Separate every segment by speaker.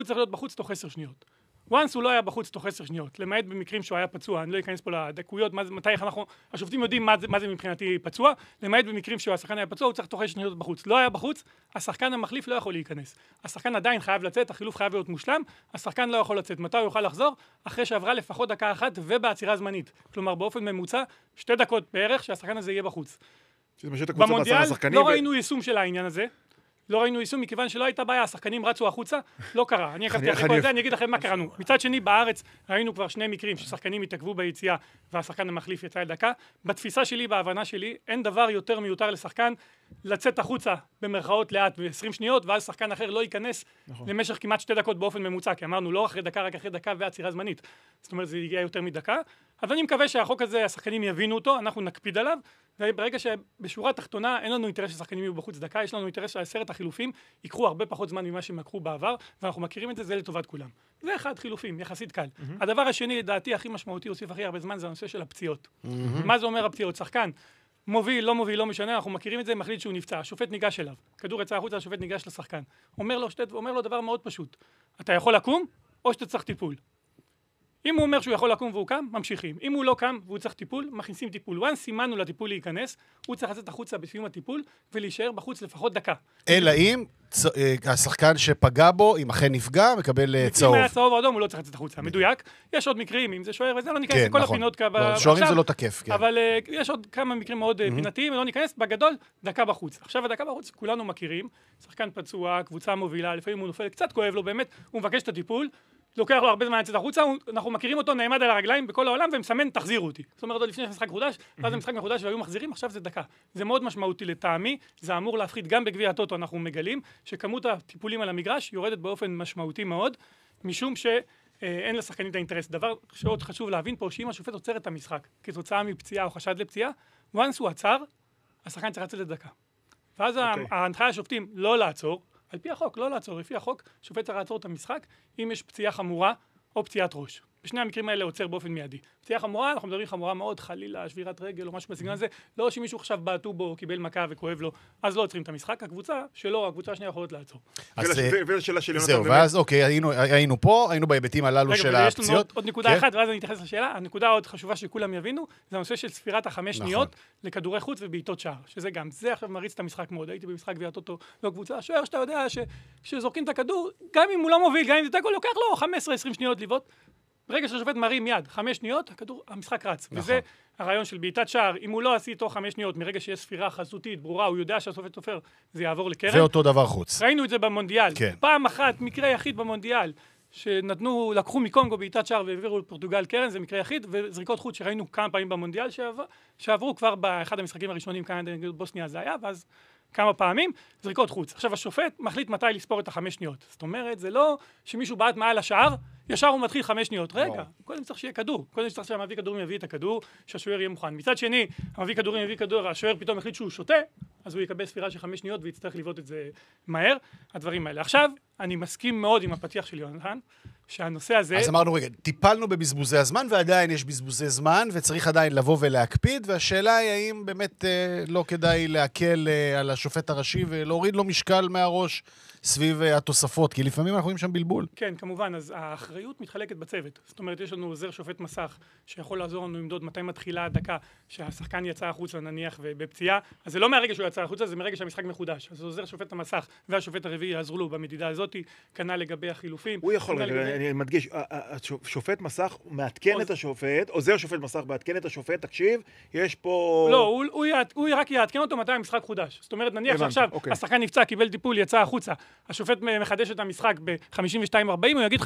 Speaker 1: צריך להיות בחוץ תוך 10 שניות. once הוא לא היה בחוץ תוך 10 שניות, למעט במקרים שהוא היה פצוע, אני לא אכנס פה לדקויות, השופטים יודעים מה זה מבחינתי פצוע, למעט במקרים שהשחקן היה פצוע, הוא צריך תוך 10 שניות בחוץ. לא היה בחוץ, השחקן המחליף לא יכול להיכנס. השחקן עדיין חייב לצאת, החילוף חייב להיות מושלם, השחקן לא יכול לצאת. מתי הוא יוכל לחזור? אחרי שעברה לפחות דקה אחת ובעצירה זמנית. כלומר, באופן ממוצע, 2 דקות בערך שהשחקן הזה יהיה בחוץ. במונדיאל לא ראינו יישום של העניין הזה. לא ראינו יישום מכיוון שלא הייתה בעיה, השחקנים רצו החוצה, לא קרה. אני אגיד לכם מה קראנו. מצד שני, בארץ ראינו כבר 2 מקרים ששחקנים התעכבו ביציאה והשחקן המחליף יצא לדקה. בתפיסה שלי, בהבנה שלי, אין דבר יותר מיותר לשחקן לצאת החוצה במרכאות לאט ב-20 שניות, ואז שחקן אחר לא ייכנס למשך כמעט 2 דקות באופן ממוצע, כי אמרנו לא אחרי דקה, רק אחרי דקה ועצירה זמנית. זאת אומרת, זה יגיע יותר מדקה. אבל אני מקווה שהחוק הזה, השחקנים יבינו אותו, אנחנו נקפיד עליו, וברגע שבשורה תחתונה אין לנו אינטרס ששחקנים יהיו בחוץ דקה, יש לנו אינטרס ש10 החילופים ייקחו הרבה פחות זמן ממה שהם לקחו בעבר, ואנחנו מכירים את זה, זה לטובת כולם. זה אחד חילופים, יחסית קל. הדבר השני, לדעתי, הכי משמעותי, הוסיף הכי הרבה זמן, זה הנושא של הפציעות. מה זה אומר הפציעות? שחקן מוביל, לא משנה, אנחנו מכירים את זה, מחליט שהוא נפצע, השופט ניגש אליו, כדור יצא החוצה, השופט ניגש לשחקן. אומר לו דבר מאוד פשוט. אתה יכול לקום או שאתה צריך טיפול. אם הוא אומר שהוא יכול לקום והוא קם, ממשיכים. אם הוא לא קם והוא צריך טיפול, מכניסים טיפול. once סימנו לטיפול להיכנס, הוא צריך לצאת החוצה בסיום הטיפול ולהישאר בחוץ לפחות דקה.
Speaker 2: אלא אם השחקן שפגע בו, אם אכן נפגע, מקבל צהוב.
Speaker 1: אם היה צהוב או אדום, הוא לא צריך לצאת החוצה. מדויק. יש עוד מקרים, אם זה שוער וזה, לא ניכנס לכל הפינות.
Speaker 2: שוערים זה לא תקף.
Speaker 1: אבל יש עוד כמה מקרים מאוד פינתיים, לא ניכנס, בגדול, דקה בחוץ. עכשיו הדקה בחוץ, כולנו מכירים, שחקן פצוע, קבוצה מובילה, לפעמים הוא נופל, קצת כואב לו באמת, הוא מבקש את הטיפול, לוקח לו הרבה זמן לצאת החוצה, אנחנו מכירים אותו נעמד על הרגליים בכל העולם ומסמן תחזירו אותי. זאת אומרת, עוד לפני שמשחק מחודש, ואז המשחק מחודש והיו מחזירים, עכשיו זה דקה. זה מאוד משמעותי לטעמי, זה אמור להפחית גם בגביע הטוטו, אנחנו מגלים שכמות הטיפולים על המגרש יורדת באופן משמעותי מאוד, משום שאין לשחקנים את האינטרס. דבר שעוד חשוב להבין פה, שאם השופט עוצר את המשחק כתוצאה מפציעה או חשד לפציעה, once הוא עצר, השחקן צריך לצאת לדקה. ואז ההנחיה השופטים לא לעצור, על פי החוק, לא לעצור, לפי החוק, שופט צריך לעצור את המשחק אם יש פציעה חמורה או פציעת ראש. בשני המקרים האלה עוצר באופן מיידי. פציעה חמורה, אנחנו מדברים חמורה מאוד, חלילה, שבירת רגל או משהו בסגנון הזה, לא שמישהו עכשיו בעטו בו, קיבל מכה וכואב לו, אז לא עוצרים את המשחק. הקבוצה שלו, הקבוצה השנייה יכולות לעצור.
Speaker 2: זהו, ואז אוקיי, היינו פה, היינו בהיבטים הללו של הפציעות.
Speaker 1: יש לנו עוד נקודה אחת, ואז אני אתייחס לשאלה. הנקודה עוד חשובה שכולם יבינו, זה הנושא של ספירת 5 שניות לכדורי חוץ ובעיטות שער, שזה גם, זה עכשיו מריץ את המשחק מאוד. הייתי במשחק גביע הטוטו, לא קבוצה, השוער שאתה יודע שזורקים את הכדור, גם אם הוא לא מוביל, גם אם זה תיקו, לוקח לו 15-20 שניות לבעוט. ברגע שהשופט מרים יד, 5 שניות, המשחק רץ. וזה הרעיון של בעיטת שער, אם הוא לא עשי תוך 5 שניות, מרגע שיש ספירה חזותית, ברורה, הוא יודע שהשופט סופר, זה יעבור לקרן.
Speaker 2: ואותו דבר חוץ.
Speaker 1: ראינו את זה במונדיאל. פעם אחת, מקרה יחיד במונדיאל, לקחו מקונגו בעיטת שער והעבירו לפורטוגל קרן, זה מקרה יחיד, וזריקות חוץ שראינו כמה פעמים במונדיאל שעברו כבר באחד המשחקים הראשונים, קנדה נגד בוסניה זה היה, ואז כמה פעמים, זריקות חוץ. עכשיו השופט מחליט מתי לספור את 5 שניות. זאת אומרת, זה לא שמישהו בעט מעל השער, ישר הוא מתחיל 5 שניות. רגע, קודם צריך שיהיה כדור. קודם צריך שהמביא כדורים יביא את הכדור, שהשוער יהיה מוכן. מצד שני, המביא כדורים יביא כדור, השוער פתאום החליט שהוא שותה, אז הוא יקבל ספירה של 5 שניות ויצטרך לבעוט את זה מהר. הדברים האלה. עכשיו, אני מסכים מאוד עם הפתיח של יונתן, שהנושא הזה...
Speaker 2: אז אמרנו רגע, טיפלנו בבזבוזי הזמן, ועדיין יש בזבוזי זמן, וצריך עדיין לבוא ולהקפיד, והשאלה היא האם באמת לא כדאי להקל על השופט הראשי, ולהוריד לו משקל מהראש סביב התוספות, כי לפעמים אנחנו רואים שם בלבול.
Speaker 1: כן, כמובן, אז האחריות מתחלקת בצוות. זאת אומרת, יש לנו עוזר שופט מסך, שיכול לעזור לנו למדוד מתי מתחילה הדקה, שהשחקן יצא החוצה נניח ובפציעה, אז זה לא מהרגע שהוא יצא החוצה, זה מרגע שהמשחק מחודש. אז עוזר שופט המסך והשופט הרביעי יעזרו לו במדידה הזאת, כנ"ל לגבי החילופים.
Speaker 3: הוא יכול, אני מדגיש, השופט מסך מעדכן את השופט, עוזר שופט מסך מעדכן את השופט, תקשיב, יש פה...
Speaker 1: לא, הוא רק יעדכן אותו מתי המשחק חודש. זאת אומרת, נניח שעכשיו השחקן נפצע, קיבל טיפול, יצא החוצה, השופט מחדש את המשחק ב-52-40, הוא יגיד 52-40.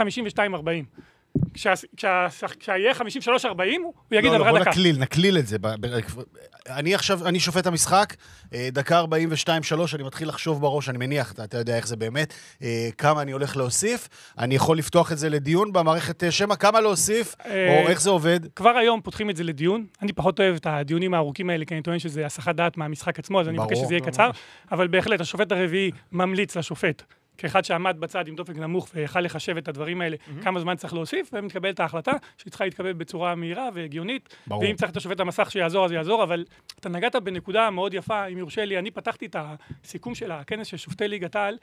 Speaker 1: כשיהיה 53-40, הוא יגיד עברה דקה.
Speaker 2: בוא נקליל את זה. אני שופט המשחק, דקה 42-3, אני מתחיל לחשוב בראש, אני מניח, אתה יודע איך זה באמת, כמה אני הולך להוסיף, אני יכול לפתוח את זה לדיון במערכת שמע, כמה להוסיף, או איך זה עובד?
Speaker 1: כבר היום פותחים את זה לדיון, אני פחות אוהב את הדיונים הארוכים האלה, כי אני טוען שזה הסחת דעת מהמשחק עצמו, אז אני מבקש שזה יהיה קצר, אבל בהחלט, השופט הרביעי ממליץ לשופט, כאחד שעמד בצד עם דופק נמוך ויכל לחשב את הדברים האלה, כמה זמן צריך להוסיף, ומתקבל את ההחלטה שצריכה להתקבל בצורה מהירה והגיונית, ואם צריך את השופט המסך שיעזור, אז יעזור, אבל אתה נגעת בנקודה מאוד יפה, אם יורשה לי, אני פתחתי את הסיכום של הכנס של שופטי ליגת העל,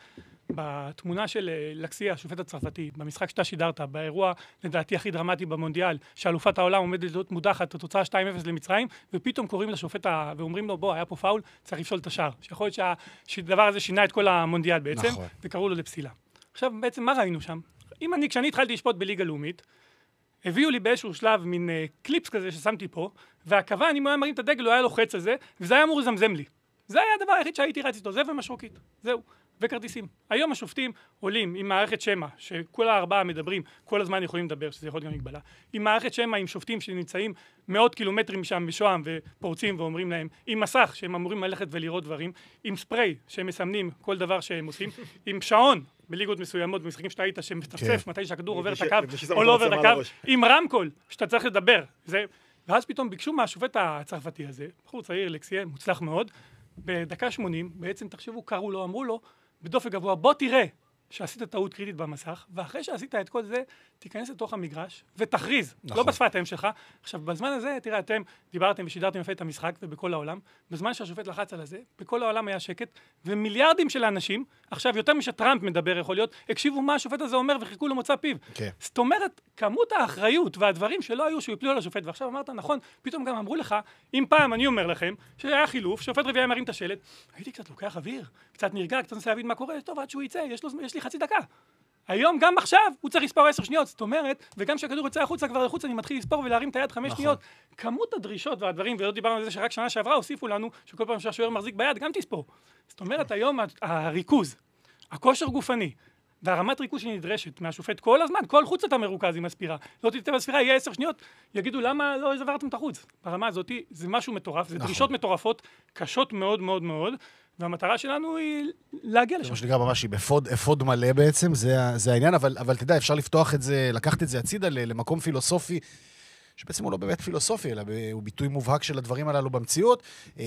Speaker 1: בתמונה של לקסיה, השופט הצרפתי, במשחק שאתה שידרת, באירוע לדעתי הכי דרמטי במונדיאל, שאלופת העולם עומדת להיות מודחת, התוצאה 2-0 למצרים, ופתאום קוראים לשופט ואומרים לו, בוא, היה פה פאול, צריך לפסול את השער. שיכול להיות שהדבר הזה שינה את כל המונדיאל בעצם,
Speaker 2: נכון.
Speaker 1: וקראו לו לפסילה. עכשיו, בעצם מה ראינו שם? כשאני התחלתי לשפוט בליגה לאומית, הביאו לי באיזשהו שלב מין קליפס כזה ששמתי פה, והקב"ן, אם הוא היה מרים את הדגל, הוא היה לוחץ על זה, וזה היה אמור לזמזם לי. זה היה הדבר היחיד שהייתי רץ איתו, זה ומשרוקית. זהו. וכרטיסים. היום השופטים עולים עם מערכת שמע, שכל הארבעה מדברים, כל הזמן יכולים לדבר, שזה יכול להיות גם מגבלה. עם מערכת שמע, עם שופטים שנמצאים מאות קילומטרים משם בשוהם ופורצים ואומרים להם, עם מסך שהם אמורים ללכת ולראות דברים, עם ספרי שהם מסמנים כל דבר שהם עושים, עם שעון בליגות מסוימות, במשחקים שאתה היית שמצפצף מתי שהכדור עובר את הקו או לא עובר את הקו, עם רמקול שאתה צריך לדבר. ואז פתאום ביקשו מהשופט הצרפתי הזה, בחור צעיר, לקסיה, מוצלח מאוד, בדקה 80, בעצם תחשבו, קראו לו, אמרו לו, בדופק גבוה, בוא תראה שעשית טעות קריטית במסך, ואחרי שעשית את כל זה, תיכנס לתוך המגרש ותכריז, נכון. לא בשפת האם שלך. עכשיו, בזמן הזה, תראה, אתם דיברתם ושידרתם יפה את המשחק, ובכל העולם, בזמן שהשופט לחץ על זה, בכל העולם היה שקט, ומיליארדים של האנשים, עכשיו יותר משטראמפ מדבר יכול להיות, הקשיבו מה השופט הזה אומר וחיכו למוצא פיו. Okay. זאת אומרת, כמות האחריות והדברים שלא היו שיפלו על השופט, ועכשיו אמרת, נכון, פתאום גם אמרו לך, אם פעם אני אומר לכם, שהיה חילוף, שופט רביעי מרים את השלט, הייתי קצת לוקח אוויר, קצת נרגע, קצת להבין מה קורה, טוב, עד שהוא יצא, יש לי חצי דקה. היום, גם עכשיו, הוא צריך לספור 10 שניות, זאת אומרת, וגם כשהכדור יוצא החוצה כבר לחוץ, אני מתחיל לספור ולהרים את היד 5 שניות. כמות הדרישות והדברים, ולא דיברנו על זה שרק שנה שעברה הוסיפו לנו, שכל פעם שהשוער מחזיק ביד, גם תספור. זאת אומרת, היום הריכוז, הכושר גופני, והרמת ריכוז שנדרשת מהשופט כל הזמן, כל חוץ אתה מרוכז עם הספירה. לא תתתה בספירה, יהיה 10 שניות, יגידו למה לא עברתם את החוץ. ברמה הזאת, זה משהו מטורף, זה דרישות מטורפות, קשות מאוד מאוד מאוד, והמטרה שלנו היא להגיע לשם.
Speaker 2: זה מה שנקרא ממש, היא אפוד מלא בעצם, זה העניין, אבל תדע, אפשר לפתוח את זה, לקחת את זה הצידה למקום פילוסופי, שבעצם הוא לא באמת פילוסופי, אלא הוא ביטוי מובהק של הדברים הללו במציאות,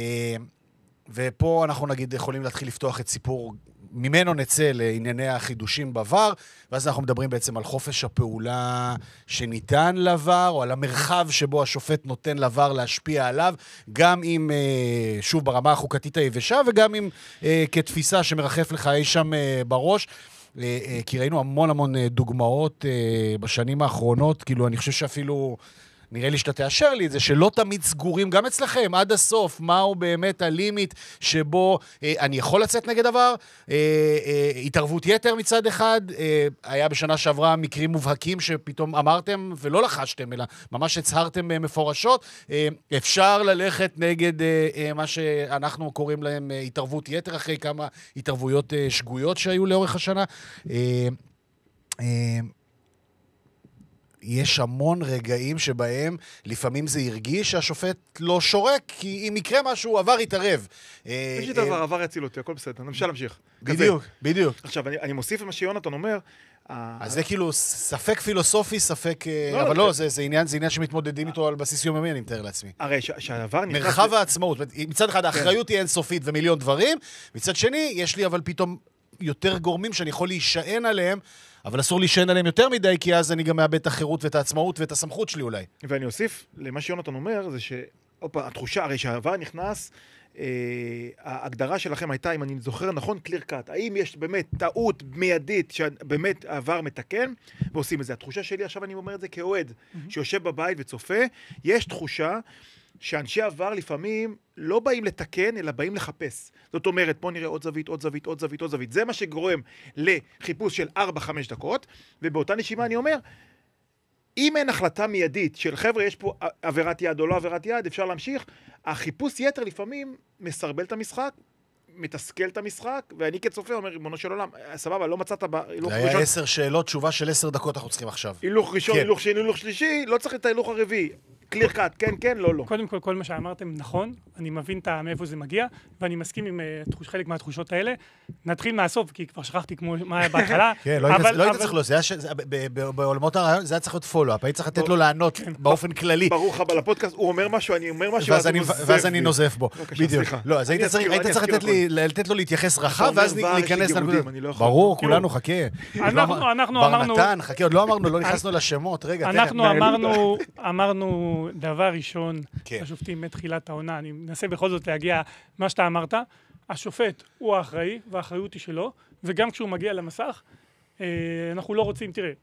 Speaker 2: ופה אנחנו נגיד יכולים להתחיל לפתוח את סיפור, ממנו נצא לענייני החידושים בעבר, ואז אנחנו מדברים בעצם על חופש הפעולה שניתן לעבר, או על המרחב שבו השופט נותן לעבר להשפיע עליו, גם אם, שוב, ברמה החוקתית היבשה, וגם אם כתפיסה שמרחף לך אי שם בראש, כי ראינו המון דוגמאות בשנים האחרונות, כאילו אני חושב שאפילו נראה לי שאתה תאשר לי את זה, שלא תמיד סגורים, גם אצלכם, עד הסוף, מהו באמת הלימיט שבו אני יכול לצאת נגד דבר, התערבות יתר מצד אחד, היה בשנה שעברה מקרים מובהקים שפתאום אמרתם ולא לחשתם, אלא ממש הצהרתם מפורשות, אפשר ללכת נגד מה שאנחנו קוראים להם התערבות יתר, אחרי כמה התערבויות שגויות שהיו לאורך השנה. יש המון רגעים שבהם לפעמים זה הרגיש שהשופט לא שורק, כי אם יקרה משהו, עבר יתערב.
Speaker 3: יש לי דבר, עבר יציל אותי, הכל בסדר, נמשל להמשיך.
Speaker 2: בדיוק.
Speaker 3: עכשיו, אני מוסיף למה שיונתן אומר,
Speaker 2: אז זה כאילו ספק פילוסופי, ספק, אבל לא, זה עניין שמתמודדים איתו על בסיס יוממי, אני מתאר לעצמי.
Speaker 3: הרי שהעבר נכנס...
Speaker 2: מרחב העצמאות, מצד אחד האחריות היא אינסופית ומיליון דברים, מצד שני, יש לי אבל פתאום יותר גורמים שאני יכול להישען עליהם, אבל אסור להישען עליהם יותר מדי, כי אז אני גם מאבד את החירות ואת העצמאות ואת הסמכות שלי אולי.
Speaker 3: ואני אוסיף למה שיונתן אומר, זה התחושה, הרי שהעבר נכנס, ההגדרה שלכם הייתה, אם אני זוכר נכון, קליר קאט. האם יש באמת טעות מיידית שבאמת העבר מתקן, ועושים את זה. התחושה שלי, עכשיו אני אומר את זה כאוהד, שיושב בבית וצופה, יש תחושה שאנשי עבר לפעמים לא באים לתקן, אלא באים לחפש. זאת אומרת, בוא נראה עוד זווית, עוד זווית, עוד זווית, עוד זווית. זה מה שגורם לחיפוש של 4-5 דקות, ובאותה נשימה אני אומר, אם אין החלטה מיידית של חבר'ה, יש פה עבירת יד או לא עבירת יד, אפשר להמשיך, החיפוש יתר לפעמים מסרבל את המשחק, מתסכל את המשחק, ואני כצופה אומר, ריבונו של עולם, סבבה, לא מצאת בהילוך ראשון.
Speaker 2: זה היה 10 שאלות, תשובה של 10 דקות אנחנו צריכים עכשיו.
Speaker 3: הילוך ראשון, הילוך שני, הילוך שלישי, לא צריך את ההילוך הרביעי. קליר קאט, כן, כן, לא, לא.
Speaker 1: קודם כל, כל מה שאמרתם נכון, אני מבין מאיפה זה מגיע, ואני מסכים עם חלק מהתחושות האלה. נתחיל מהסוף, כי כבר שכחתי מה היה בהתחלה.
Speaker 2: כן, לא היית צריך לו, בעולמות הרעיון, זה היה צריך להיות פולו-אפ, היית צריך לתת לו לענות באופן כללי.
Speaker 3: ברוך הבא לפודקאסט, הוא אומר משהו, אני אומר משהו,
Speaker 2: ואז אני נוזף בו. בדיוק. לא, אז היית צריך לתת לו להתייחס רחב, ואז להיכנס לנקודות. ברור, כולנו, חכה.
Speaker 1: אנחנו אמרנו...
Speaker 2: ברנתן, חכה, עוד לא אמרנו, לא נכנסנו לשמות, רגע,
Speaker 1: אנחנו אמרנו דבר ראשון, השופטים מתחילת העונה, אני מנסה בכל זאת להגיע מה שאתה אמרת, השופט הוא האחראי, והאחריות היא שלו, וגם כשהוא מגיע למסך, אנחנו לא רוצים, תראה,